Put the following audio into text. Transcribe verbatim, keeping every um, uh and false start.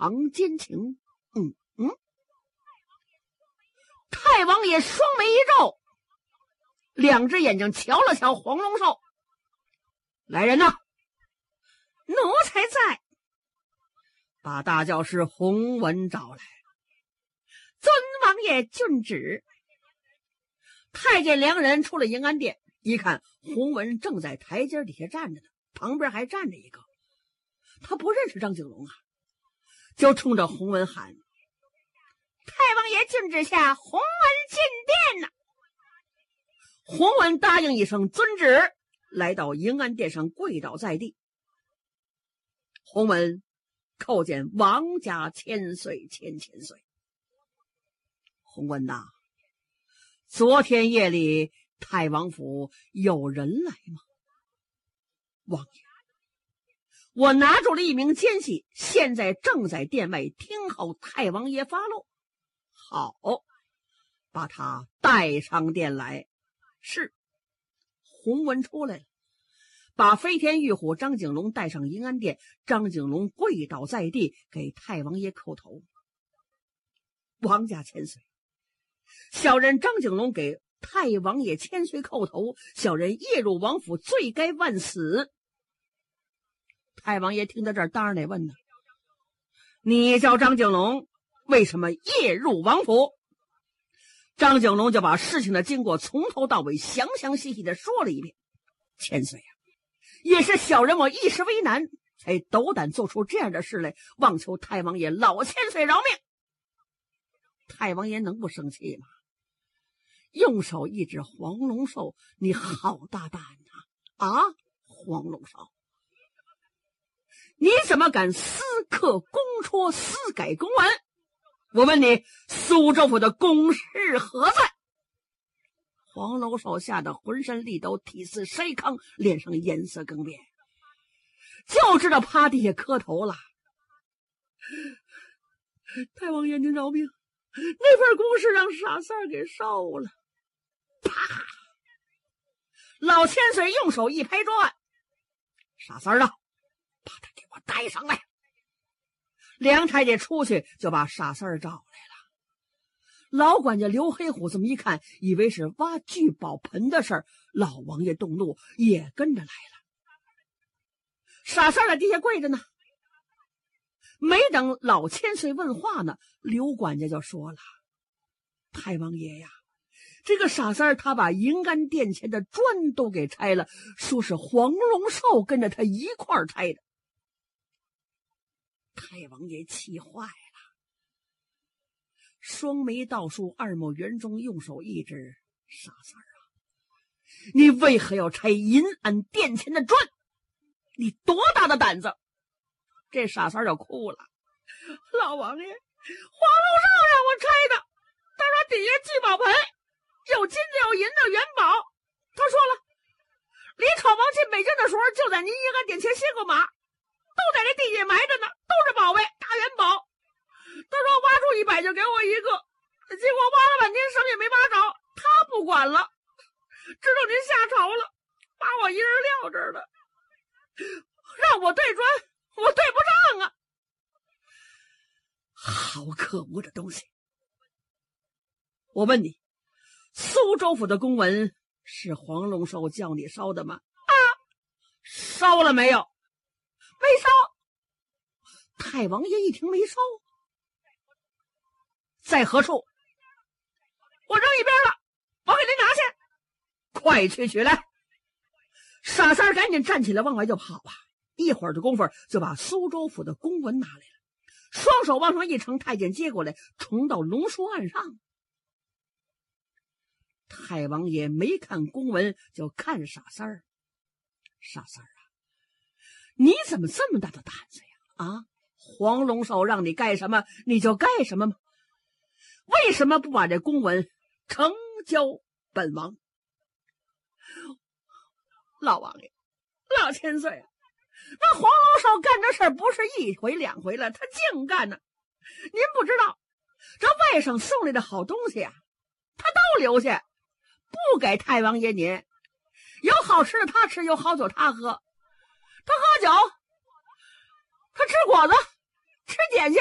长奸情。嗯嗯。太王爷双眉一皱，两只眼睛瞧了瞧黄龙寿。来人呐， 奴才在。 把大教师洪文找来。 尊王爷遵旨。 太监两人出了迎安殿，一看洪文正在台阶底下站着呢，旁边还站着一个，他不认识张景龙啊，就冲着洪文喊： 太王爷遵旨下，洪文进殿呐。 洪文答应一声遵旨，来到迎安殿上跪倒在地。洪文叩见王家千岁千千岁。洪文呐，昨天夜里太王府有人来吗？王爷，我拿住了一名奸细，现在正在殿外听候太王爷发落。好，把他带上殿来。是。洪文出来了，把飞天玉虎张景龙带上迎安殿。张景龙跪倒在地，给太王爷叩头。王家千岁，小人张景龙给太王爷千岁叩头，小人夜入王府，罪该万死。太王爷听到这儿，当然得问呢，你叫张景龙，为什么夜入王府？张景龙就把事情的经过从头到尾详详细细的说了一遍。千岁啊，也是小人我一时为难，才斗胆做出这样的事来，望求太王爷老千岁饶命。太王爷能不生气吗？用手一指黄龙寿，你好大胆呐！啊，黄龙寿，你怎么敢私刻公戳，私改公文？我问你，苏州府的公事何在？黄龙寿吓得浑身力抖，体似筛糠，脸上颜色更变，就知道趴地下磕头了。太王爷您饶命，那份公事让傻三儿给烧了。啪！老千岁用手一拍桌案，傻三儿呢？把他给我带上来。梁太监出去就把傻三儿找来了。老管家刘黑虎这么一看，以为是挖聚宝盆的事儿，老王爷动怒，也跟着来了。傻三儿在地下跪着呢，没等老千岁问话呢，刘管家就说了：太王爷呀，这个傻三儿他把迎安殿前的砖都给拆了，说是黄龙寿跟着他一块儿拆的。太王爷气坏了，双眉倒竖，二目圆中，用手一指：傻三儿啊，你为何要拆银安殿前的砖？你多大的胆子？这傻三儿就哭了：老王爷，黄龙寿让我拆的，他说底下聚宝盆有金子有银的元宝，他说了，李闯王进北京的时候就在您迎安殿前歇过马，都在这地下埋着呢，都是宝贝大元宝。他说挖出一百就给我一个，结果挖了半天什么也没挖着，他不管了，知道您下朝了，把我一人撂这儿了，让我对砖，我对不上啊！好可恶的东西！我问你，苏州府的公文是黄龙寿叫你烧的吗？啊，烧了没有？没烧。太王爷一听没烧，在何处？我扔一边了，我给您拿去。快去取来！傻三儿赶紧站起来往外就跑啊！一会儿的功夫就把苏州府的公文拿来了，双手往上一呈，太监接过来，重到龙书案上。太王爷没看公文，就看傻三儿。傻三儿啊，你怎么这么大的胆子呀？啊，黄龙寿让你干什么你就干什么吗？为什么不把这公文呈交本王？老王爷，老千岁啊，那黄龙寿干这事儿不是一回两回了，他净干呢。您不知道，这外省送来的好东西啊，他都留下，不给太王爷您。有好吃的他吃，有好酒他喝。他喝酒，他吃果子，吃点心，